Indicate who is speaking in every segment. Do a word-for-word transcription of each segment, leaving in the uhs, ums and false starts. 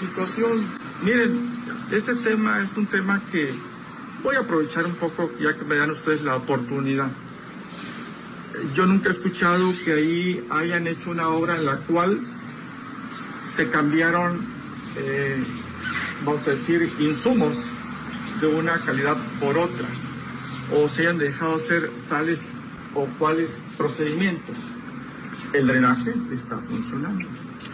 Speaker 1: situación. Miren, ese tema es un tema que voy a aprovechar un poco, ya que me dan ustedes la oportunidad. Yo nunca he escuchado que ahí hayan hecho una obra en la cual se cambiaron, eh, vamos a decir, insumos de una calidad por otra, o se hayan dejado hacer tales o cuales procedimientos. El drenaje está funcionando.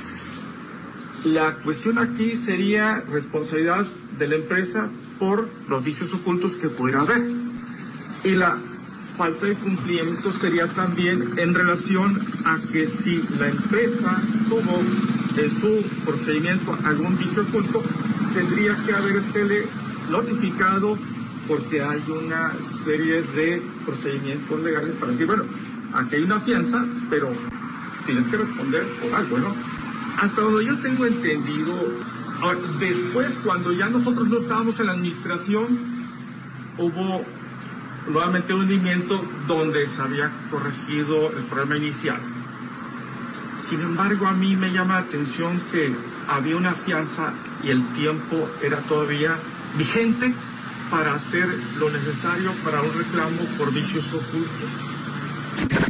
Speaker 1: La cuestión aquí sería responsabilidad de la empresa por los vicios ocultos que pudiera haber. Y la falta de cumplimiento sería también en relación a que si la empresa tuvo en su procedimiento algún vicio oculto, tendría que habérsele notificado, porque hay una serie de procedimientos legales para decir, bueno, aquí hay una fianza, pero tienes que responder por algo, ¿no? Hasta donde yo tengo entendido, después, cuando ya nosotros no estábamos en la administración, hubo nuevamente un hundimiento donde se había corregido el problema inicial. Sin embargo, a mí me llama la atención que había una fianza y el tiempo era todavía vigente para hacer lo necesario para un reclamo por vicios ocultos.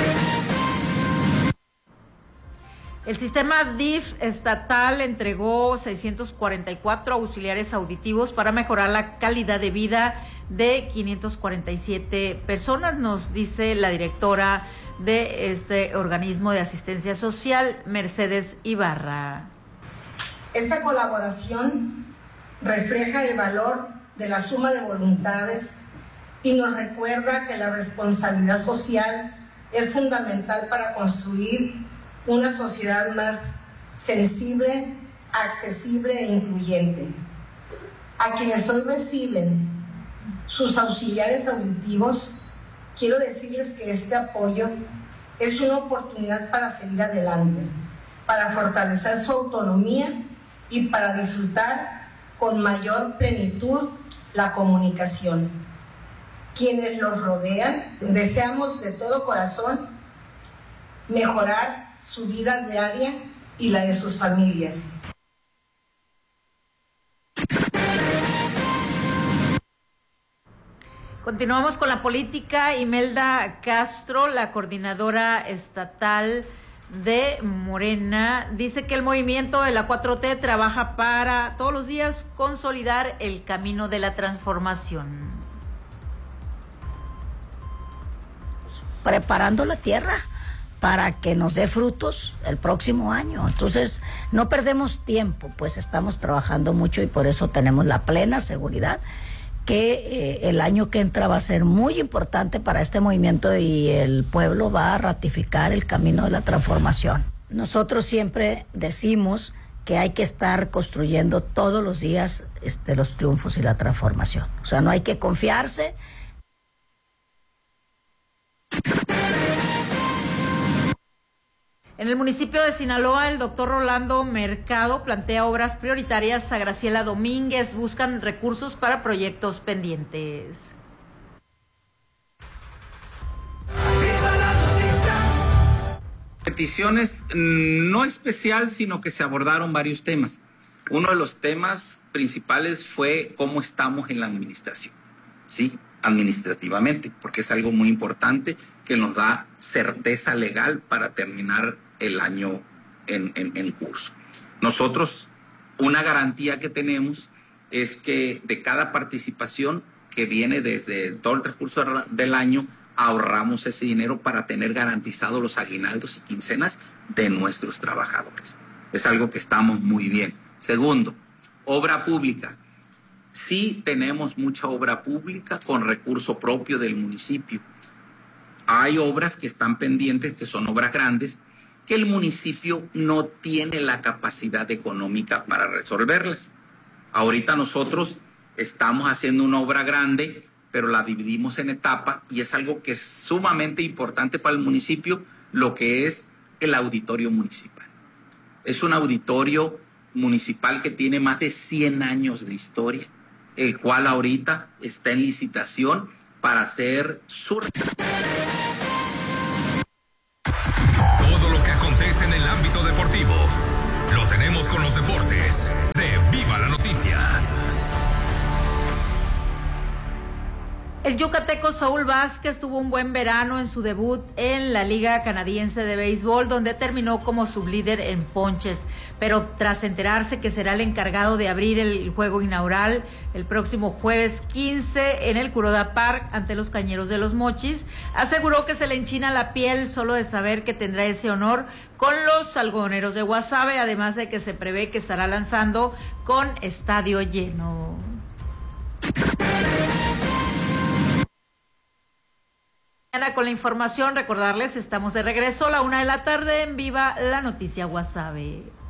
Speaker 2: El sistema D I F estatal entregó seiscientos cuarenta y cuatro auxiliares auditivos para mejorar la calidad de vida de quinientas cuarenta y siete personas, nos dice la directora de este organismo de asistencia social, Mercedes Ibarra.
Speaker 3: Esta colaboración refleja el valor de la suma de voluntades y nos recuerda que la responsabilidad social es fundamental para construir una sociedad más sensible, accesible e incluyente. A quienes hoy reciben sus auxiliares auditivos, quiero decirles que este apoyo es una oportunidad para seguir adelante, para fortalecer su autonomía y para disfrutar con mayor plenitud la comunicación. Quienes los rodean, deseamos de todo corazón mejorar su vida diaria y la de sus familias.
Speaker 2: Continuamos con la política. Imelda Castro, la coordinadora estatal de Morena, dice que el movimiento de la cuatro T trabaja para todos los días consolidar el camino de la transformación.
Speaker 4: Preparando la tierra para que nos dé frutos el próximo año. Entonces, no perdemos tiempo, pues estamos trabajando mucho y por eso tenemos la plena seguridad que eh, el año que entra va a ser muy importante para este movimiento y el pueblo va a ratificar el camino de la transformación. Nosotros siempre decimos que hay que estar construyendo todos los días este, los triunfos y la transformación. O sea, no hay que confiarse.
Speaker 2: En el municipio de Sinaloa, el doctor Rolando Mercado plantea obras prioritarias a Graciela Domínguez. Buscan recursos para proyectos pendientes.
Speaker 5: Peticiones no especial, sino que se abordaron varios temas. Uno de los temas principales fue cómo estamos en la administración, ¿sí? Administrativamente, porque es algo muy importante que nos da certeza legal para terminar el año en, en, en curso. Nosotros, una garantía que tenemos es que de cada participación que viene desde todo el transcurso del año, ahorramos ese dinero para tener garantizados los aguinaldos y quincenas de nuestros trabajadores. Es algo que estamos muy bien. Segundo, obra pública. Sí tenemos mucha obra pública con recurso propio del municipio. Hay obras que están pendientes, que son obras grandes, que el municipio no tiene la capacidad económica para resolverlas. Ahorita nosotros estamos haciendo una obra grande, pero la dividimos en etapas y es algo que es sumamente importante para el municipio, lo que es el auditorio municipal. Es un auditorio municipal que tiene más de cien años de historia, el cual ahorita está en licitación para hacer su...
Speaker 6: Todo lo que acontece en el ámbito deportivo lo tenemos con los deportes.
Speaker 2: El yucateco Saúl Vázquez tuvo un buen verano en su debut en la Liga Canadiense de Béisbol, donde terminó como sublíder en ponches, pero tras enterarse que será el encargado de abrir el juego inaugural el próximo jueves quince en el Kuroda Park ante los Cañeros de los Mochis, aseguró que se le enchina la piel solo de saber que tendrá ese honor con los algodoneros de Guasave, además de que se prevé que estará lanzando con estadio lleno. Con la información, recordarles, estamos de regreso a la una de la tarde en Viva la Noticia Guasave.